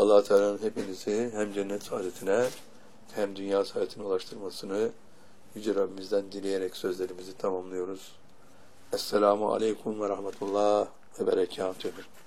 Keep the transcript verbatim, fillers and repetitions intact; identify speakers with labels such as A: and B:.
A: Allah Teala'nın hepinizi hem cennet saadetine hem dünya saadetine ulaştırmasını Yüce Rabbimizden dileyerek sözlerimizi tamamlıyoruz. Esselamu Aleyküm ve Rahmetullah ve Berekatühü.